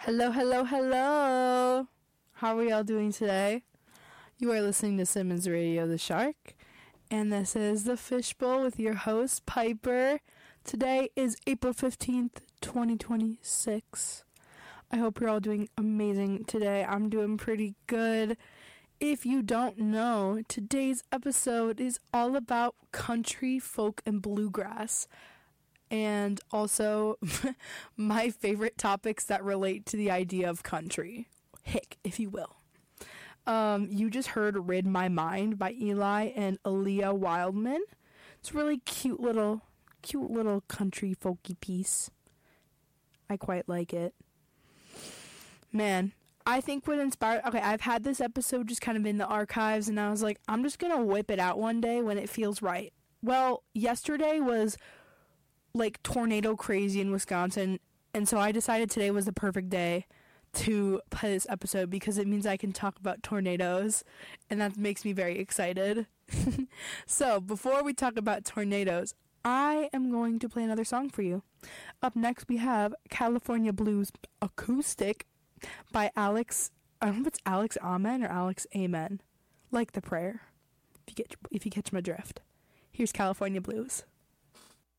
Hello, hello, hello. How are y'all doing today? You are listening to Simmons Radio the Shark, and this is The Fishbowl with your host, Piper. Today is April 15th, 2026. I hope you're all doing amazing today. I'm doing pretty good. If you don't know, today's episode is all about country, folk, and bluegrass. And also my favorite topics that relate to the idea of country. Hick, if you will. You just heard Rid My Mind by Eli and Aaliyah Wildman. It's a really cute little country folky piece. I quite like it. Man, I think what inspired... Okay, I've had this episode just kind of in the archives, and I was like, I'm just going to whip it out one day when it feels right. Well, yesterday was like tornado crazy in Wisconsin, and so I decided today was the perfect day to play this episode because it means I can talk about tornadoes, and that makes me very excited. So before we talk about tornadoes, I am going to play another song for you. Up next we have California Blues Acoustic by Alex, I don't know if it's Alex Amen or Alex Amen, like the prayer, if you catch my drift. Here's California Blues.